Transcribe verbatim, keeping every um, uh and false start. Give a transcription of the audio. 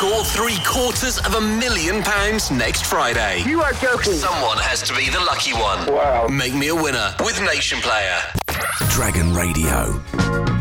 score three quarters of a million pounds next Friday. You are joking. Someone has to be the lucky one. Wow. Make me a winner with Nation Player. Dragon Radio.